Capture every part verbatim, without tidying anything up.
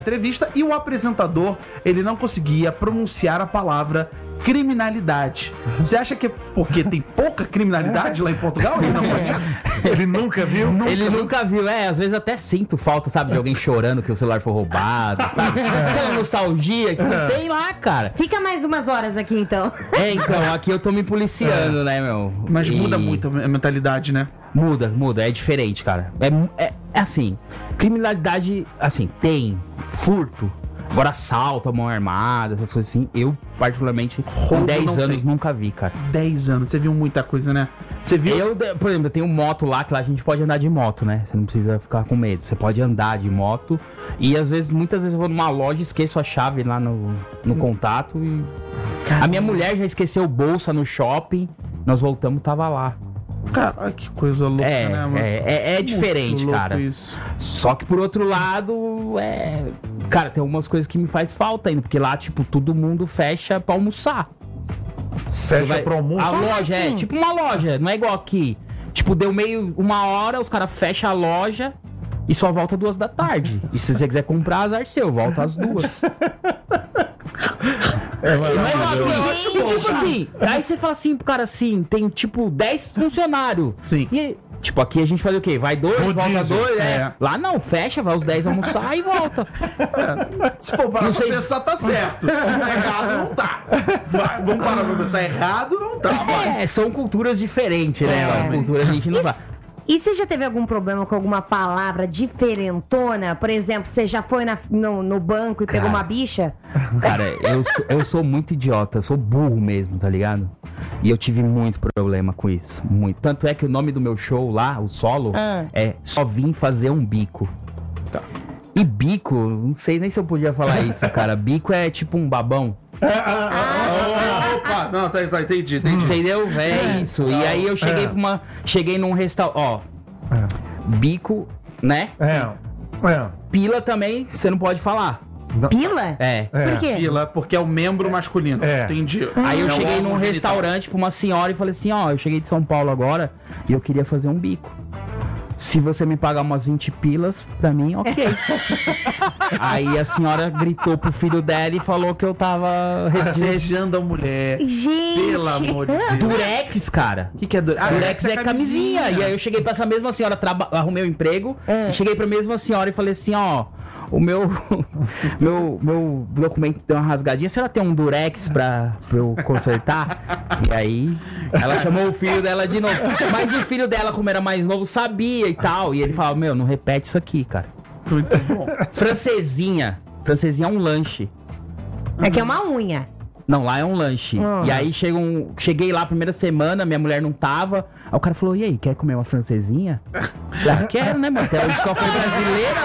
entrevista e o apresentador, ele não conseguia pronunciar a palavra criminalidade. Você acha que é porque tem pouca criminalidade lá em Portugal? Ele não conhece? Ele nunca viu? Nunca ele viu. nunca viu, é, às vezes até sinto falta, sabe, de alguém chorando que o celular foi roubado, sabe? Aquela nostalgia que não tem lá, cara. Fica mais umas horas aqui, então. É, então, aqui eu tô me policiando, é. né, meu? Mas e... muda muito a mentalidade, né? Muda, muda, é diferente, cara. É, é, é assim, criminalidade, assim, tem furto. Agora assalto, a mão armada, essas coisas assim, eu particularmente com dez anos tem. nunca vi, cara. dez anos, você viu muita coisa, né? Você viu? Eu, por exemplo, eu tenho moto lá, que lá a gente pode andar de moto, né? Você não precisa ficar com medo, você pode andar de moto. E às vezes, muitas vezes eu vou numa loja, esqueço a chave lá no, no contato e... Caramba. A minha mulher já esqueceu bolsa no shopping, nós voltamos, tava lá. Cara, que coisa louca, é, né, mano? É, é, é diferente, cara. Isso. Só que por outro lado, é... Cara, tem algumas coisas que me faz falta ainda, porque lá, tipo, todo mundo fecha pra almoçar. Fecha vai... pra almoçar? A loja, assim? é tipo uma loja, não é igual aqui. Tipo, deu meio uma hora, os caras fecham a loja e só volta duas da tarde. E se você quiser comprar, azar seu, volta às duas. É, mas, mas, mas, e, e tipo assim, aí você fala assim pro cara assim, tem tipo dez funcionários. Sim. E tipo, aqui a gente faz o quê? Vai dois, Rodízio. volta dois, é. é. Lá não, fecha, vai os dez almoçar e volta. É. Se for parar pra pensar, tá certo. Errado não tá. Vai, vamos parar pra pensar, errado não tá. Vai. É, são culturas diferentes, né? É. Cultura a gente não vai. E você já teve algum problema com alguma palavra diferentona? Por exemplo, você já foi na, no, no banco e cara, pegou uma bicha? Cara, eu sou, eu sou muito idiota, eu sou burro mesmo, tá ligado? E eu tive muito problema com isso, muito. Tanto é que o nome do meu show lá, o solo, ah. é Só Vim Fazer um Bico. Tá. E bico, não sei nem se eu podia falar isso, cara. Bico é tipo um babão. Ah, opa, não, tá, tá, entendi, entendi. Entendeu? É, é isso. Não, e aí eu cheguei é. pra uma. Cheguei num restaurante. Ó. É. Bico, né? É. é. Pila também, você não pode falar. Não. Pila? É. é. Por quê? Pila, porque é o membro masculino. É. Entendi. Aí eu é cheguei num restaurante pra uma senhora e falei assim: ó, eu cheguei de São Paulo agora e eu queria fazer um bico. Se você me pagar umas vinte pilas, pra mim, ok. Aí a senhora gritou pro filho dela e falou que eu tava desejando a mulher. Gente! Pelo amor de Deus. Durex, cara. O que, que é Durex? Ah, Durex é, é camisinha. camisinha. E aí eu cheguei pra essa mesma senhora, traba... arrumei o um emprego, é. e cheguei pra mesma senhora e falei assim, ó... O meu, meu, meu documento deu uma rasgadinha. Se ela tem um Durex pra, pra eu consertar? E aí, ela chamou o filho dela de novo. Mas o filho dela, como era mais novo, sabia e tal. E ele falava, meu, não repete isso aqui, cara. Muito bom. Francesinha. Francesinha é um lanche. É que é uma unha. Não, lá é um lanche. Hum. E aí chega um, cheguei lá a primeira semana, minha mulher não tava. Aí o cara falou, e aí, quer comer uma francesinha? Já quero, né, mano? Até hoje só foi brasileira,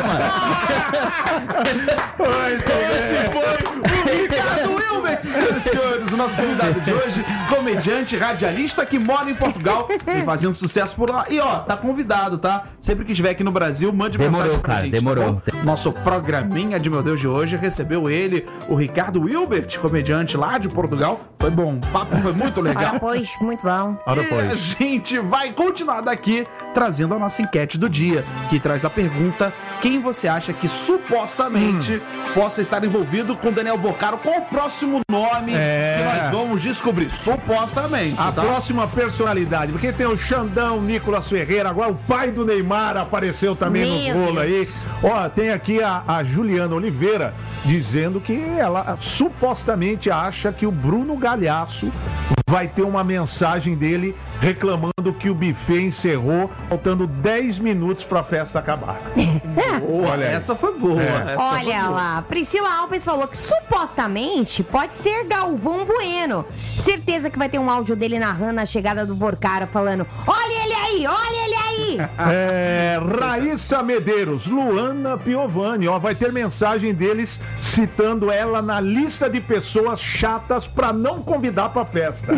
mano. Esse foi o Ricardo Wilbert, senhoras e senhores, o nosso convidado de hoje, comediante, radialista que mora em Portugal, vem fazendo sucesso por lá. E ó, tá convidado, tá? Sempre que estiver aqui no Brasil, mande demorou, mensagem pra cara, gente. Demorou, tá Nosso programinha de Meu Deus de hoje recebeu ele, o Ricardo Wilbert, comediante lá de Portugal. Foi bom, o papo foi muito legal. Ora, pois, muito bom. Ora, pois. E a gente vai continuar daqui trazendo a nossa enquete do dia, que traz a pergunta: quem você acha que supostamente hum. possa estar envolvido com Daniel Boccaro? Qual o próximo nome é. que nós vamos descobrir? Supostamente. A tá? próxima personalidade, porque tem o Xandão, Nicolas Ferreira, agora o pai do Neymar apareceu também Meu no rolo aí. Ó, tem aqui a, a Juliana Oliveira dizendo que ela supostamente acha que o Bruno Galhaço vai ter uma mensagem dele reclamando que o buffet encerrou, faltando dez minutos pra festa acabar. Boa, olha, essa foi boa. É. Essa olha foi boa. lá, Priscila Alves falou que supostamente pode ser Galvão Bueno. Certeza que vai ter um áudio dele narrando a chegada do Boccaro, falando: olha ele aí, olha ele aí. É, Raíssa Medeiros, Luana Piovani, ó, vai ter mensagem deles citando ela na lista de pessoas chatas pra não convidar pra festa.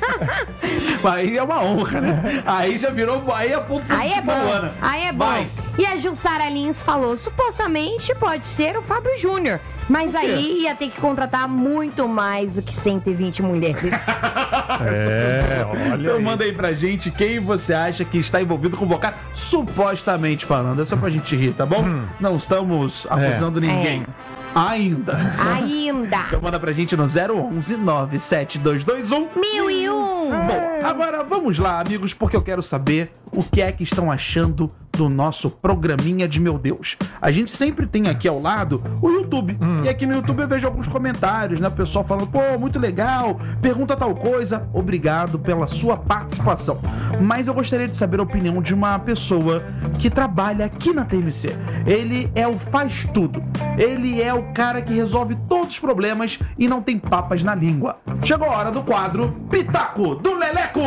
Aí é uma honra, né? Aí já virou. Aí é ponto Aí é bom. Luana. Aí é bom. Vai. E a Jussara Lins falou, supostamente pode ser o Fábio Júnior. Mas aí ia ter que contratar muito mais do que cento e vinte mulheres. É, olha Então aí. manda aí pra gente quem você acha que está envolvido com o Vocaro, supostamente falando. É só pra gente rir, tá bom? Hum. Não estamos acusando ninguém. Ainda. Ainda. Então manda pra gente no zero onze nove sete dois dois um Mil e um. Bom, agora vamos lá, amigos, porque eu quero saber o que é que estão achando do nosso programinha de Meu Deus. A gente sempre tem aqui ao lado o YouTube. Hum. E aqui no YouTube eu vejo alguns comentários, né? O pessoal falando, pô, muito legal, pergunta tal coisa. Obrigado pela sua participação. Mas eu gostaria de saber a opinião de uma pessoa que trabalha aqui na T M C. Ele é o faz tudo. Ele é o cara que resolve todos os problemas e não tem papas na língua. Chegou a hora do quadro Pitaco do Leleco.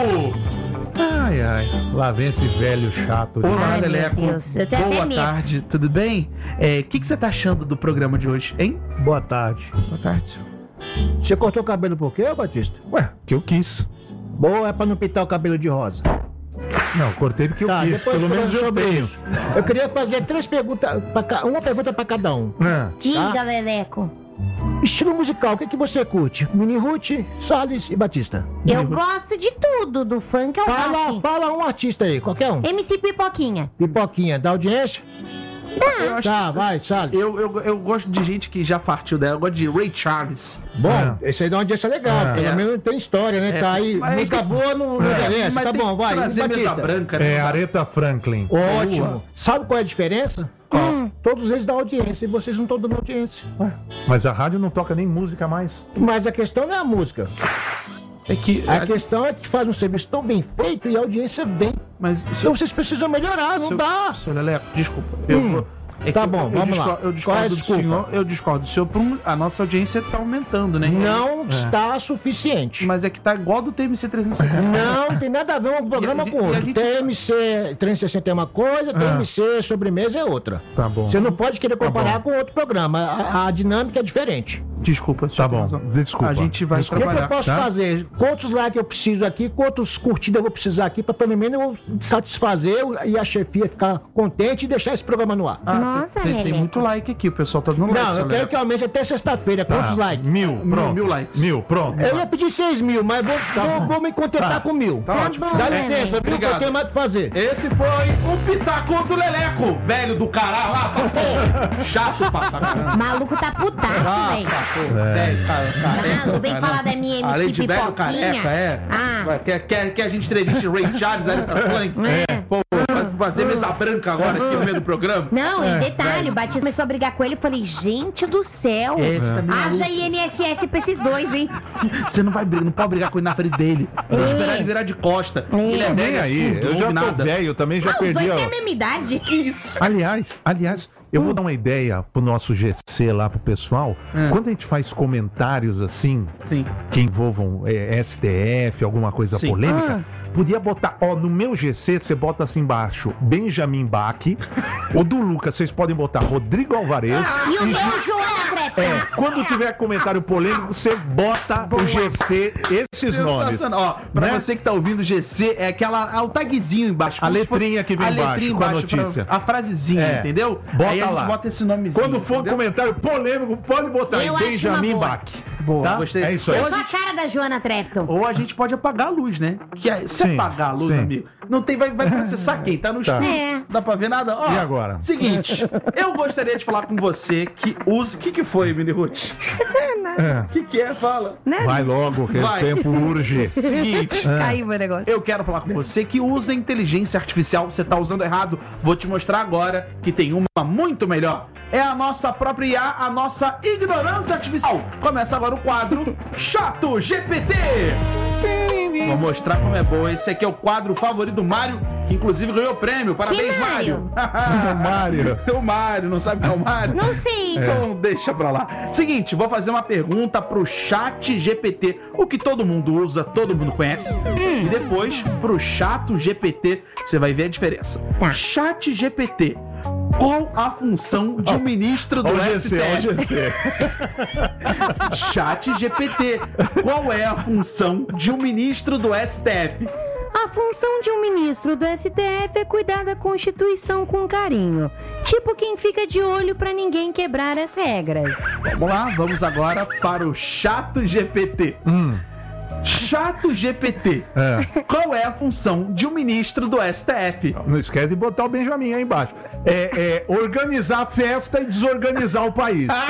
Ai, ai. Lá vem esse velho chato. Olá, Ai, meu Leleco. Deus, eu tenho até Boa medo. tarde, tudo bem? O que, que você tá achando do programa de hoje, hein? Boa tarde. Boa tarde. Você cortou o cabelo por quê, Batista? Ué, que eu quis. Boa, é pra não pintar o cabelo de rosa. Não, cortei porque eu Tá, quis. depois Pelo menos eu sobre tenho. isso. Eu queria fazer três perguntas, pra ca- uma pergunta pra cada um. Ah, Diga, Leleco. Estilo musical, o que, que você curte? Mini Ruth, Salles e Batista. Eu gosto de tudo, do funk ao Fala, rock. fala um artista aí, qualquer um. M C Pipoquinha. Pipoquinha, da audiência? Eu, acho- Tá, vai, Salles. eu, eu, eu gosto de gente que já partiu dela. Eu gosto de Ray Charles. Bom, esse aí dá uma audiência legal, É. pelo É. menos tem história, né? É, tá aí, mas- música boa não não interessa, Mas tá tem bom, que vai. trazer mesa Batista. branca, né? é Aretha Franklin. Ótimo. Boa. Sabe qual é a diferença? Hum. Todos eles dão audiência e vocês não estão dando audiência. Mas a rádio não toca nem música mais. Mas a questão não é a música. É que. A questão é que faz um serviço tão bem feito e a audiência vem. Mas. Então vocês precisam melhorar, não Seu- dá. Seu Leleco, desculpa. Eu Hum. vou. é Tá que bom, eu vamos discordo, lá. Eu discordo Qual é a do desculpa? senhor. Eu discordo do senhor. Por um, a nossa audiência tá aumentando, né? Não está suficiente. Mas é que tá igual do T M C trezentos e sessenta. Não tem nada a ver um programa E a- com e a outro. gente- T M C trezentos e sessenta é uma coisa, T M C sobremesa é outra. Tá bom. Você não pode querer comparar bom. com outro programa. A, a dinâmica é diferente. Desculpa, senhor Tá tem bom, razão. desculpa. A gente vai O que, que trabalhar. eu posso tá? fazer? Quantos likes eu preciso aqui? Quantos curtidas eu vou precisar aqui para pelo menos eu satisfazer e a chefia ficar contente e deixar esse programa no ar? Ah, Nossa, tem, tem Leleco. muito like aqui, o pessoal tá dando like. Não, seu eu quero Leleco. que aumente até sexta-feira. Quantos Tá. likes? Mil, Mil, pronto. mil likes. Mil, pronto. Eu ia pedir seis mil, mas vou, vou, vou me contentar com mil. Tá ótimo. bom, Dá né, licença, viu? Que eu Obrigado. tenho mais o que fazer. Esse foi o Pitaco do Leleco, velho do caralho lá, tá bom. Chato pra caramba. Maluco tá putaço, Ah, velho. tá, pô, velho, cara, careca, Ah, não vem caramba. falar da minha Além M C de velho Pipoquinha. careca, é. Ah. Vai, Quer, quer, quer a gente entreviste Ray Charles, Aretha Franklin? É. Pô, vai fazer mesa branca agora aqui no meio do programa? Não, e detalhe, o Batista começou a brigar com ele e falei, gente do céu. Esse também é Haja maluco. I N S S pra esses dois, hein? Você não vai brigar, não pode brigar com ele na frente dele. Tem que É. esperar ele virar de costa. Ele é Nem velho, é aí, surdo, eu não já ouve tô nada. velho, eu também já Ah, os perdi. dois ó. têm a mesma idade. Isso. Aliás, aliás, eu vou dar uma ideia pro nosso G C lá, pro pessoal. Hum. Quando a gente faz comentários assim, Sim. que envolvam é, S T F, alguma coisa Sim. polêmica, podia botar, ó, no meu G C você bota assim embaixo, Benjamin Bach, o do Lucas vocês podem botar Rodrigo Alvarez. E o meu, Joana Crepe. É, quando tiver comentário polêmico, você bota o G C, esses nomes. Sensacional. Ó, pra Né? você que tá ouvindo o G C, é aquela. é o tagzinho embaixo. A como se letrinha que vem a embaixo, letrinha com a pra- notícia. a frasezinha, É. entendeu? Bota Aí a gente lá. bota esse nomezinho. Quando for entendeu? comentário polêmico, pode botar Eu aí, acho Benjamin uma boa. Bach. Boa, Tá? gostei. É isso aí. Eu Ou a sou a gente- cara da Joana Trepton. Ou a gente pode apagar a luz, né? Que aí, se Sim, apagar a luz, sim. amigo, não tem, vai, vai processar quem? Tá no Tá. escuro. É. Dá pra ver nada? Ó, E agora? Seguinte, eu gostaria de falar com você que usa. O que, que foi, Mini Ruth? É. O que, que é? Fala. Vai logo, que Vai. o tempo urge. Seguinte. Caiu meu negócio. Eu quero falar com você que usa inteligência artificial. Você tá usando errado. Vou te mostrar agora que tem uma muito melhor. É a nossa própria I A, a nossa ignorância artificial. Começa agora o quadro Chato G P T. Vou mostrar como é boa. Esse aqui é o quadro favorito do Mário, que inclusive ganhou prêmio. Parabéns, Que Mário? Mário. Mário. O Mário, não sabe quem é o Mário? Não sei. Então deixa pra lá. Seguinte, vou fazer uma pergunta pro Chat G P T, o que todo mundo usa, todo mundo conhece. E depois, pro Chato G P T, você vai ver a diferença. Tá. Chat G P T, qual a função de um ministro do Ó o G S C, T ó o F? G C. Chat G P T, qual é a função de um ministro do S T F? A função de um ministro do S T F é cuidar da Constituição com carinho. Tipo quem fica de olho pra ninguém quebrar as regras. Vamos lá, vamos agora para o Chato G P T. Hum. Chato G P T. É. Qual é a função de um ministro do S T F? Não esquece de botar o Benjamin aí embaixo. É, é organizar a festa e desorganizar o país. Tá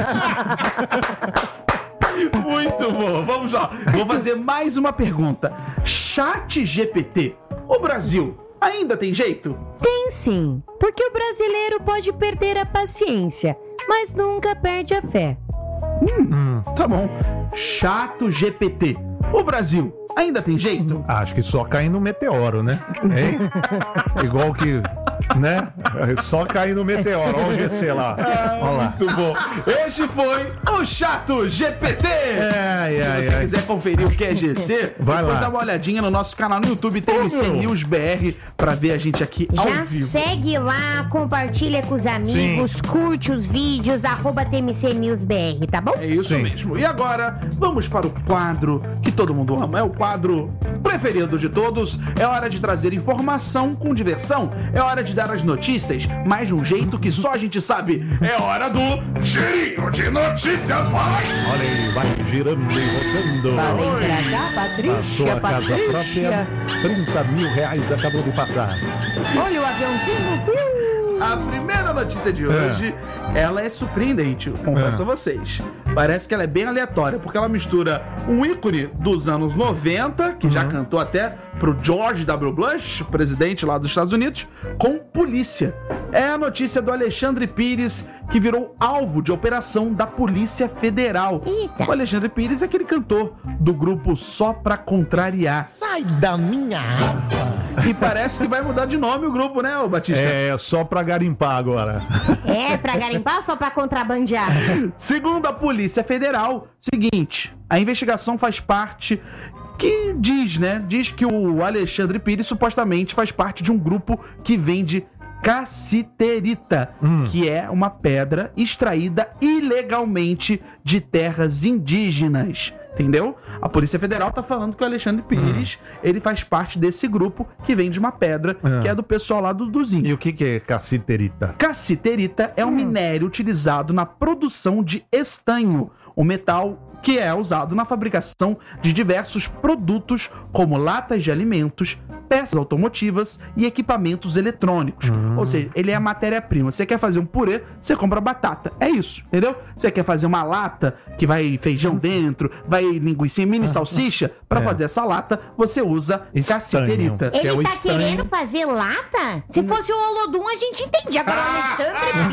aí. Muito bom, vamos lá. Vou fazer mais uma pergunta. Chat G P T, o Brasil ainda tem jeito? Tem sim, porque o brasileiro pode perder a paciência, mas nunca perde a fé. Hum, tá bom. Chato G P T, o Brasil ainda tem jeito? Acho que só cair no meteoro, né? Hein? Igual que, né? Só cair no meteoro. Olha o G C lá. Olha lá. Muito bom. Este foi o Chato G P T. Ai, Se ai, você ai. quiser conferir o que é G C, Vai depois lá. dá uma olhadinha no nosso canal no YouTube, T M C Uhum. News B R, pra ver a gente aqui ao Já vivo. segue lá, compartilha com os amigos, curte os vídeos, arroba T M C News B R, tá bom? É isso Sim. mesmo. E agora, vamos para o quadro que todo mundo ama. É o quadro preferido de todos. É hora de trazer informação com diversão. É hora de dar as notícias, mas de um jeito que só a gente sabe. É hora do Girinho de Notícias, vai! Olha aí, vai girando e rodando. Vem pra cá, A Patrícia, sua casa Patrícia. própria, trinta mil reais acabou de passar. Olha o aviãozinho. A primeira notícia de hoje, ela é surpreendente, eu confesso É. a vocês. Parece que ela é bem aleatória, porque ela mistura um ícone dos anos noventa, que já cantou até pro George W. Bush, presidente lá dos Estados Unidos, com polícia. É a notícia do Alexandre Pires, que virou alvo de operação da Polícia Federal. Eita. O Alexandre Pires é aquele cantor do grupo Só Pra Contrariar. Sai da minha aba. E parece que vai mudar de nome o grupo, né, ô Batista? É só pra garimpar agora. É, pra garimpar ou só pra contrabandear? Segundo a Polícia Federal, seguinte, a investigação faz parte que diz, né? Diz que o Alexandre Pires supostamente faz parte de um grupo que vende cassiterita, Hum. que é uma pedra extraída ilegalmente de terras indígenas. Entendeu? A Polícia Federal tá falando que o Alexandre Pires, ele faz parte desse grupo que vende uma pedra, Ah. que é do pessoal lá do Duzinho. E o que, que é cassiterita? Cassiterita é um minério utilizado na produção de estanho, um metal que é usado na fabricação de diversos produtos, como latas de alimentos, peças automotivas e equipamentos eletrônicos. Ou seja, ele é a matéria-prima. Você quer fazer um purê, você compra batata. É isso, entendeu? Você quer fazer uma lata que vai feijão dentro, vai linguiça e mini salsicha, para É. fazer essa lata, você usa Estanho. cassiterita. Que é Ele o tá estanho. querendo fazer lata? Se fosse o Olodum, a gente entendia. Agora o Alexandre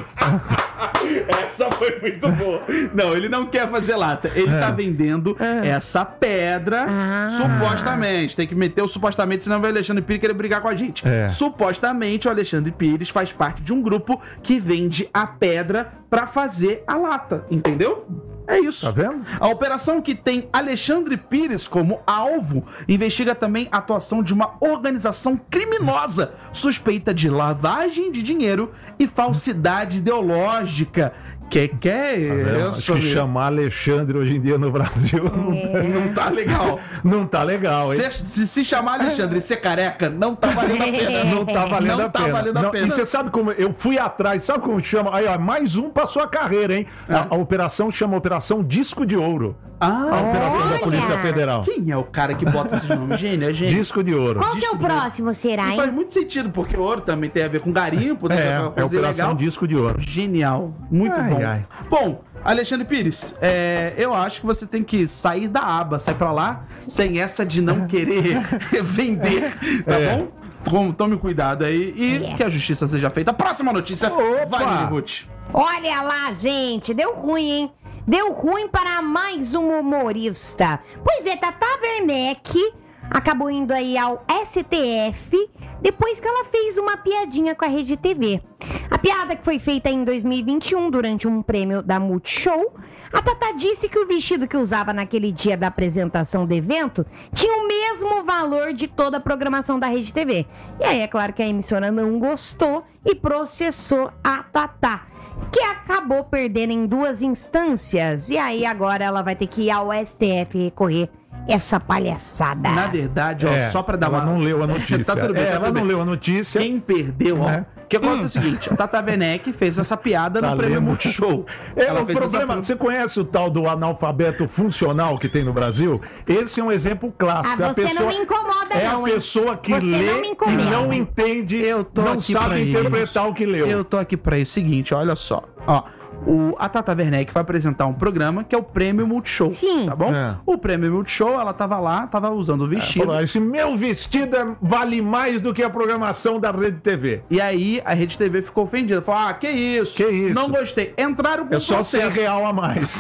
Pires. Essa foi muito boa. Não, ele não quer fazer lata. Ele É. tá vendendo essa pedra, Ah. supostamente. Tem que meter o supostamente, senão vai o Alexandre Pires querer brigar com a gente. É. Supostamente, o Alexandre Pires faz parte de um grupo que vende a pedra pra fazer a lata. Entendeu? É isso. Tá vendo? A operação, que tem Alexandre Pires como alvo, investiga também a atuação de uma organização criminosa suspeita de lavagem de dinheiro e falsidade ideológica. Que que é Tá vendo? Acho isso, que amigo? chamar Alexandre hoje em dia no Brasil Não tá legal. não tá legal, hein? Se, se se chamar Alexandre e ser careca, não tá valendo a pena. Não tá valendo Não a tá pena. valendo a Não, pena. E você sabe como eu fui atrás, sabe como chama? Aí, ó, mais um pra sua carreira, hein? A, a operação chama Operação Disco de Ouro. A Ah, operação da Olha! Polícia Federal. quem é o cara que bota esses nomes? Gênio, é gênio. Disco de Ouro. Qual que é o Disco de próximo, será, E faz hein? muito sentido, porque ouro também tem a ver com garimpo, né? É, Que é uma a coisa Operação legal. Disco de Ouro. Genial. Muito Ai, bom. ai. Bom, Alexandre Pires, é, eu acho que você tem que sair da aba, sair pra lá, sem essa de não querer vender, tá É. bom? Tom- Tome cuidado aí e É. que a justiça seja feita. Próxima notícia. Opa! Vai, Lili Ruth. Olha lá, gente, deu ruim, hein? Deu ruim para mais um humorista. Pois é, Tata Werneck acabou indo aí ao S T F depois que ela fez uma piadinha com a Rede T V. A piada, que foi feita em dois mil e vinte e um durante um prêmio da Multishow, a Tata disse que o vestido que usava naquele dia da apresentação do evento tinha o mesmo valor de toda a programação da Rede T V. E aí é claro que a emissora não gostou e processou a Tata, que acabou perdendo em duas instâncias. E aí agora ela vai ter que ir ao S T F recorrer essa palhaçada. Na verdade, ó, É, só pra dar ela uma... não leu a notícia. Tá tudo bem, É, tá ela tudo não bem. leu a notícia. Quem perdeu, ó... Né? O que acontece é o seguinte, a Tata Werneck fez essa piada Tá no Prêmio lendo. Multishow. É, Ela o fez essa problema, piada- você conhece o tal do analfabeto funcional que tem no Brasil? Esse é um exemplo clássico. Ah, A você não pessoa- me incomoda, É não, a hein? pessoa que Você lê não me e incomoda. não entende, Eu tô não aqui sabe pra interpretar isso. o que leu. Eu tô aqui pra isso. Seguinte, olha só. Ó, o, a Tata Werneck vai apresentar um programa que é o Prêmio Multishow. Sim. Tá bom? É. O Prêmio Multishow, ela tava lá, tava usando o vestido. Falou, esse meu vestido é- vale mais do que a programação da Rede T V. E aí a Rede T V ficou ofendida. Falou, ah, que isso? Que isso? Não gostei. Entraram com É só cem processo. real a mais.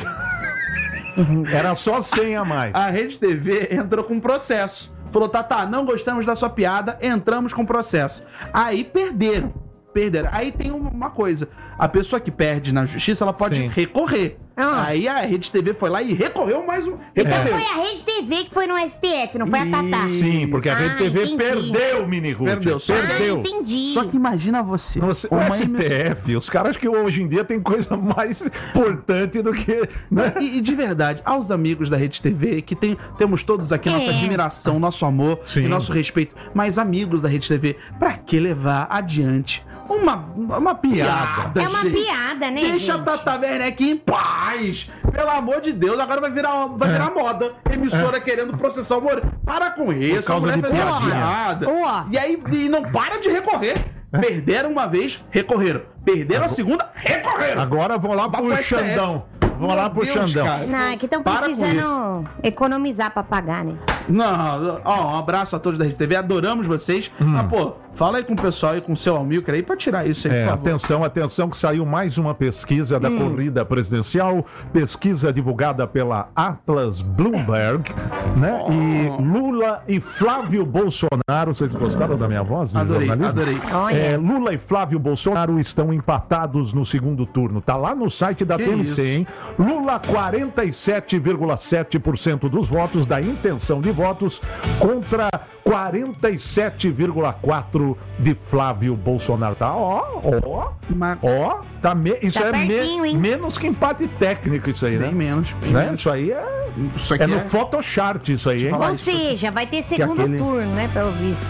Era só cem a mais. A Rede T V entrou com processo. Falou, Tata, não gostamos da sua piada, entramos com processo. Aí perderam. Perderam. Aí tem uma coisa. A pessoa que perde na justiça, ela pode Sim. recorrer. Ah. Aí a Rede T V foi lá e recorreu mais um. Então Recorreu. foi a Rede T V que foi no S T F, não foi a Tatá. Sim, porque a Ah, Rede T V entendi. perdeu, Mini Ruth. Perdeu. Só- Perdeu. Ah, entendi. Só que imagina você. No, no uma S T emissora- F, os caras que hoje em dia tem coisa mais importante do que. Né? E, e de verdade, aos amigos da Rede T V, que tem, temos todos aqui nossa É. admiração, nosso amor Sim. e nosso respeito, mas amigos da Rede T V, pra que levar adiante uma, uma piada? É uma gente? piada, né, Deixa gente? a Tata Werneck em paz! Pelo amor de Deus, agora vai virar, vai virar moda. Emissora querendo processar o Moro. Para com isso, a causa mulher de fez uma piadinha. piada. Ó. E aí e não para de recorrer. Perderam uma vez, recorreram. Perderam a segunda, recorreram. Agora vão lá Vai pro pro S T F. Xandão. Vão Meu lá pro Deus, Xandão. cara. Não, é que estão Para com precisando economizar pra pagar, né? Não, ó, um abraço a todos da Rede T V, adoramos vocês. Mas, pô, fala aí com o pessoal e com o seu Almilcar aí pra tirar isso aí, É, por favor. atenção, atenção, que saiu mais uma pesquisa da corrida presidencial, pesquisa divulgada pela Atlas Bloomberg, né? E Lula e Flávio Bolsonaro, vocês gostaram da minha voz de Adorei, jornalismo? adorei. Olha. É, Lula e Flávio Bolsonaro estão empatados no segundo turno. Tá lá no site da Que T N isso? C, hein? Lula, quarenta e sete vírgula sete por cento dos votos, da intenção de votos, contra quarenta e sete vírgula quatro por cento de Flávio Bolsonaro. Tá, ó, ó, Mas ó, tá me... isso Tá é me- pertinho, hein? menos que empate técnico isso aí, bem né? menos, bem Né? menos. Isso aí é, Isso aqui é no é... Photoshop isso aí, hein? falar Ou isso. seja, vai ter segundo aquele- turno, né, pelo visto.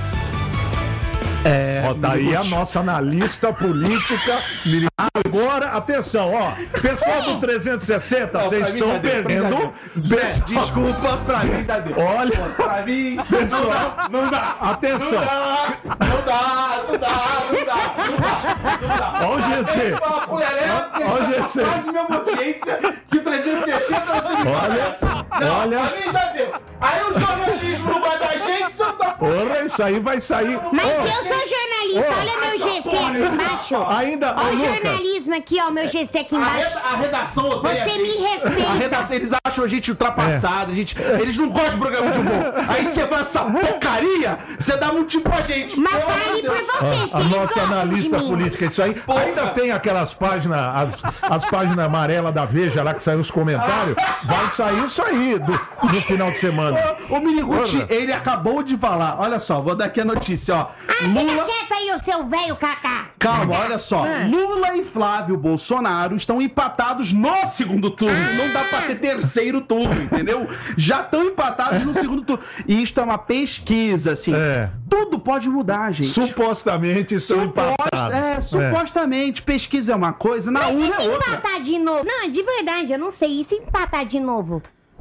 É, Ó, tá aí a Ruth. nossa analista política. Agora, atenção, ó. Pessoal do trezentos e sessenta, Ó, vocês pra mim estão já deu, pra mim já perdendo. deu. Zé, Pessoal- desculpa, pra mim ainda deu. Olha, Pra mim, pessoal, não dá. atenção. Não dá, não dá, não dá, não dá, não dá. Ó o G C. Fala, mulher, Ó o G C. quase mesma audiência que trezentos e sessenta você me Olha, parece. Não, olha. pra mim já deu. Aí o jornalismo não vai dar gente, você tá... Porra, isso aí vai sair. Mas Ó, eu sou jornalista, Ô. olha meu G C aqui embaixo. Ainda, Olha ô, o Lucas. jornalismo aqui, ó, meu G C aqui A, embaixo. reda- a redação odeia Você a me gente. respeita. A redação, eles acham a gente ultrapassada, a gente, eles não gostam de programa de humor. Aí você faz essa porcaria, você dá motivo pra gente. Mas Pelo amor fale de Deus. por vocês, que A eles nossa gostam analista de mim. política, isso aí. Porra. Ainda tem aquelas páginas, as, as páginas amarelas da Veja lá que saem os comentários. Vai sair isso aí do, no final de semana. O Miniguti, Porra. ele acabou de falar. Olha só, vou dar aqui a notícia, ó. Ah, fica Lula. quieto aí, o seu velho cacá. Calma, olha só. Ah. Lula e Flávio Bolsonaro estão empatados no segundo turno. Não dá pra ter terceiro turno, entendeu? Já estão empatados no segundo turno. E isto é uma pesquisa, assim. É. Tudo pode mudar, gente. Supostamente estão Suposta- empatados. é, supostamente. Pesquisa é uma coisa, na Mas e urna se é outra. empatar de novo? Não, de verdade, eu não sei. E se empatar de novo?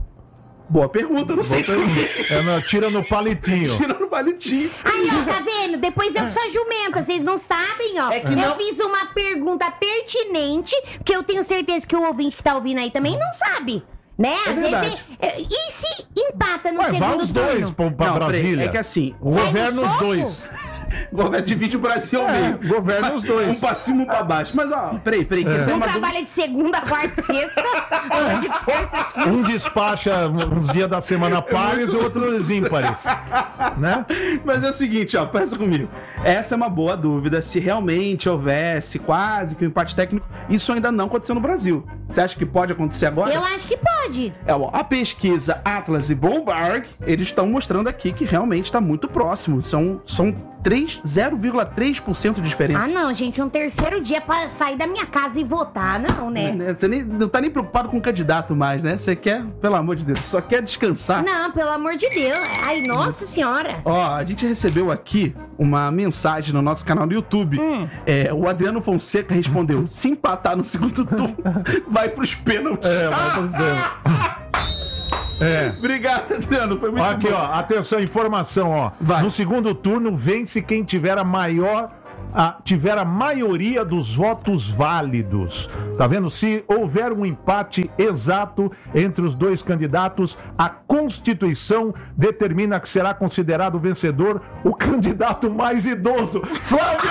Boa pergunta, não sei também. É, não, tira no palitinho. Tira no palitinho. Aí, ó, tá vendo? Depois eu sou jumenta, vocês não sabem, ó. É que eu não- fiz uma pergunta pertinente, que eu tenho certeza que o ouvinte que tá ouvindo aí também não sabe. Né? Às verdade. vezes, e se empata no Ué, segundo vai os dois turno? pra, pra Não, peraí, Brasília. é que assim, O Sai governo do os soco? dois. o governo divide o Brasil ao É, meio. governa os dois. Um pra cima, um pra baixo. Mas, ó, peraí, peraí, que isso é Um uma dúvida. trabalha de segunda, quarta e sexta, outro de terça, quinta. Um despacha uns dias da semana pares e outros ímpares. Né? Mas é o seguinte, ó, pensa comigo. Essa é uma boa dúvida. Se realmente houvesse quase que um empate técnico, isso ainda não aconteceu no Brasil. Você acha que pode acontecer agora? Eu acho que pode. É, ó, a pesquisa Atlas e Bloomberg, eles estão mostrando aqui que realmente está muito próximo. São, são três três zero vírgula três por cento de diferença. Ah, não, gente, um terceiro dia pra sair da minha casa e votar, não, né? É, Você nem, não tá nem preocupado com o candidato mais, né? Você quer, pelo amor de Deus, só quer descansar. Não, pelo amor de Deus. Ai, nossa senhora. Ó, a gente recebeu aqui uma mensagem no nosso canal do YouTube. Hum. É, o Adriano Fonseca respondeu: se empatar no segundo turno, vai pros pênaltis. É, vai pros pênaltis. É. Obrigado, Adriano. Foi muito Aqui, bom. ó, atenção, informação, ó. Vai. No segundo turno, vence quem tiver a maior, a, tiver a maioria dos votos válidos. Tá vendo? Se houver um empate exato entre os dois candidatos, a Constituição determina que será considerado vencedor o candidato mais idoso. Flávio!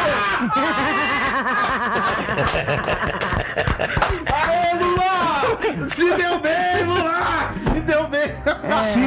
Aê, Lula! Se deu bem, Lula! Se deu bem! Sim.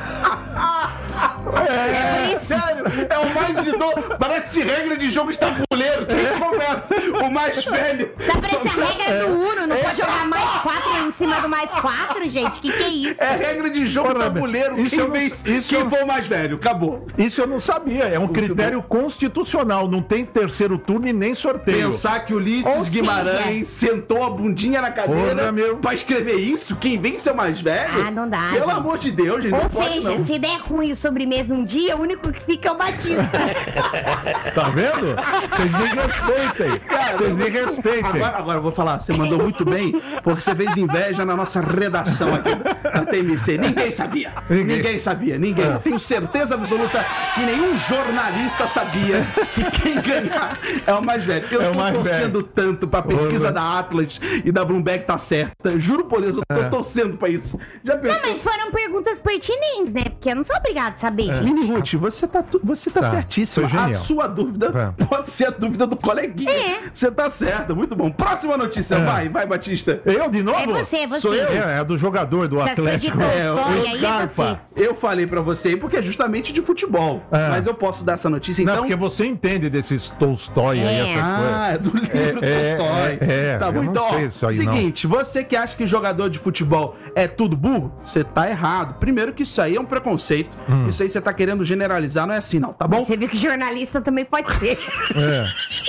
É, sério, é o mais idoso. Parece regra de jogo de tabuleiro. Quem começa? O mais velho. Tá parecendo a regra do Uno, não pode jogar mais quatro em cima do mais quatro, gente? Que que é isso? É regra de jogo de Porra, tabuleiro. isso Quem eu não- vence? isso Quem eu- for o mais velho. Acabou. Isso eu não sabia. É um critério constitucional. Não tem terceiro turno e nem sorteio. Pensar que o Ulisses Ou seja- Guimarães sentou a bundinha na cadeira Porra, meu. pra escrever isso? Quem vence é o mais velho? Ah, não dá, Pelo gente. amor de Deus, gente. Não Ou pode, seja, não. se der ruim o sobremesa um dia, o único que fica é o Batista. Tá vendo? Vocês me respeitem. Vocês me respeitem. Agora, agora eu vou falar, você mandou muito bem, porque você fez inveja na nossa redação aqui da T M C. Ninguém sabia. Ninguém. Ninguém, sabia, ninguém. Eu tenho certeza absoluta que nenhum jornalista sabia que quem ganhar é o mais velho. Eu É o tô mais torcendo velho. tanto pra pesquisa Porra. da Atlas e da Bloomberg tá certa. Juro por Deus, eu tô É. torcendo pra isso. Já pensou? Mas foram perguntas pertinentes, né? Porque eu não sou obrigado a saber, gente. Mini Ruth, você tá, tu- você tá, Tá, certíssima. foi A genial. sua dúvida É. pode ser a dúvida do coleguinha. É. Você tá certa, muito bom. Próxima notícia, É. vai, vai, Batista. Eu de novo? É você, é você. Sou eu? É, é do jogador do Você Atlético. acreditou É, só, o e aí é você. Scarpa. Eu falei pra você aí porque é justamente de futebol. É. Mas eu posso dar essa notícia Não, então. porque você entende desses Tolstói aí, É. essas coisas. Ah, é do livro É, Tolstói. é, é, tá eu bom, não então, ó, sei isso aí, não. seguinte, você que acha que jogador de futebol é tudo burro, você tá errado. Primeiro que isso aí é um preconceito. Hum. Isso aí você tá querendo generalizar, não é assim não, tá bom? Você viu que jornalista também pode ser. É.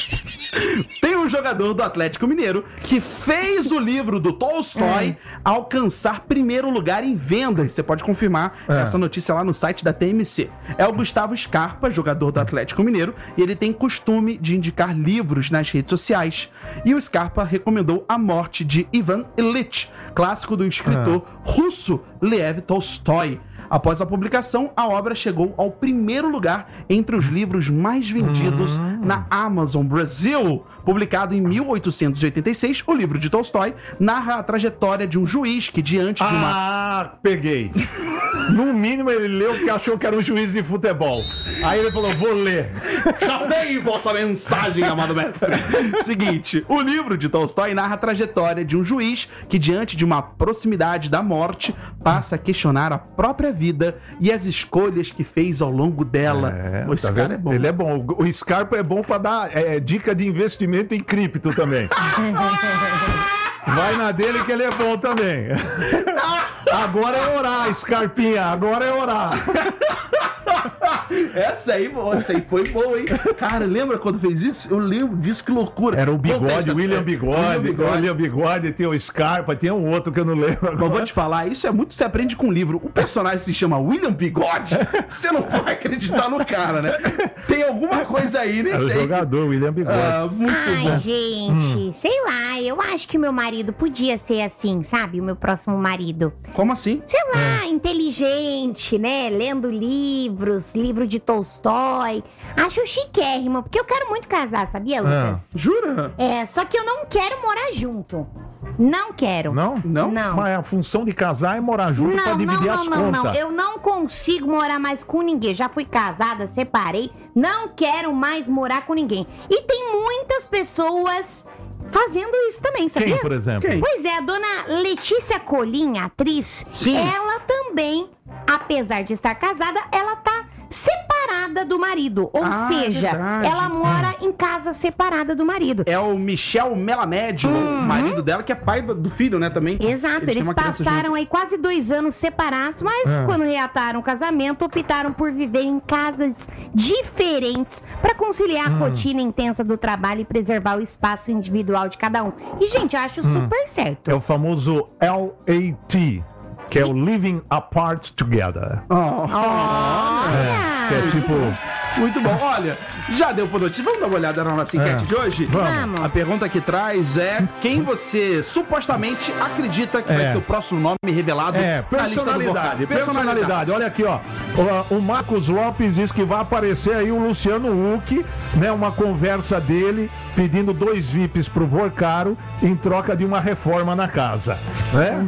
Tem um jogador do Atlético Mineiro que fez o livro do Tolstói alcançar primeiro lugar em vendas. Você pode confirmar É. essa notícia lá no site da T M C. É o Gustavo Scarpa, jogador do Atlético Mineiro, e ele tem costume de indicar livros nas redes sociais. E o Scarpa recomendou A Morte de Ivan Ilitch, clássico do escritor russo Lev Tolstói. Após a publicação, a obra chegou ao primeiro lugar entre os livros mais vendidos na Amazon Brasil. Publicado em mil oitocentos e oitenta e seis, o livro de Tolstói narra a trajetória de um juiz que, diante de uma... Ah, peguei. No mínimo ele leu que achou que era um juiz de futebol. Aí ele falou, vou ler. Captei vossa mensagem, amado mestre. Seguinte, o livro de Tolstói narra a trajetória de um juiz que, diante de uma proximidade da morte, passa a questionar a própria vida e as escolhas que fez ao longo dela. É, Esse tá cara vendo? é bom. Ele é bom. O Scarpa é bom pra dar é, dica de investimento em cripto também. Vai na dele que ele é bom também. Agora é orar, Scarpinha. Agora é orar. Essa aí, essa aí foi boa, hein? Cara, lembra quando fez isso? Eu lembro disso, que loucura. Era o Bigode, Contexto- William é, Bigode. William Bigode. William Bigode, tem o Scarpa, tem um outro que eu não lembro Mas agora. vou te falar, isso é muito, você aprende com o livro. O personagem se chama William Bigode, você não vai acreditar no cara, né? Tem alguma coisa aí Era nesse o aí. jogador, William Bigode. Ah, muito Ai, bom. gente, sei lá, eu acho que meu marido podia ser assim, sabe? O meu próximo marido. Como assim? Sei lá, inteligente, né? Lendo livros, livro de Tolstói. Acho chiquérrimo, porque eu quero muito casar, sabia, Lucas? Jura? É, só que eu não quero morar junto. Não quero. Não? Não? Não. Mas a função de casar é morar junto pra Não, não, dividir não, as não, não. contas. Eu não consigo morar mais com ninguém. Já fui casada, separei. Não quero mais morar com ninguém. E tem muitas pessoas fazendo isso também, sabia? Quem, por exemplo? Quem? Pois é, a dona Letícia Colim, atriz, Sim. ela também, apesar de estar casada, ela tá separada do marido. Ou Ah, seja, verdade. ela mora em casa separada do marido. É o Michel Melamed, o marido dela, que é pai do do filho, né, também. Exato, têm eles uma criança passaram aí quase dois anos separados, mas quando reataram o casamento, optaram por viver em casas diferentes para conciliar a rotina intensa do trabalho e preservar o espaço individual de cada um. E, gente, eu acho super certo. É o famoso L A T, que é o Living Apart Together. Olha! Que é tipo... Muito bom. Olha, já deu por notícia. Vamos dar uma olhada na nossa enquete É. de hoje? Vamos. A pergunta que traz é quem você supostamente acredita que vai É. ser o próximo nome revelado É, na lista do personalidade, vocal. personalidade. Olha aqui, ó. O, o Marcos Lopes diz que vai aparecer aí o Luciano Huck, né? Uma conversa dele pedindo dois V I Ps pro Vorcaro em troca de uma reforma na casa. Né?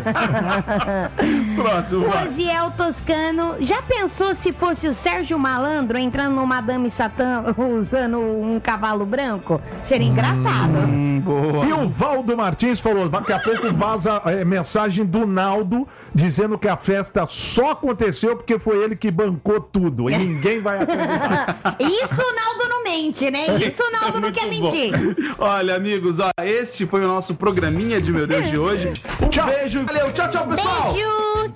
Próximo. O vai. Osiel Toscano, já pensou se fosse o Sérgio Malandro entrando no Madame Satã usando um cavalo branco? Seria engraçado. Hum, boa. E o Valdo Martins falou, daqui a pouco vaza é, mensagem do Naldo dizendo que a festa só aconteceu porque foi ele que bancou tudo. E ninguém vai acreditar. Isso o Naldo não mente, né? Isso o Naldo não Muito quer bom. mentir. Olha, amigos, ó, este foi o nosso programinha de Meu Deus de hoje. Um Tchau. beijo. Valeu. Tchau, tchau, pessoal. Beijo,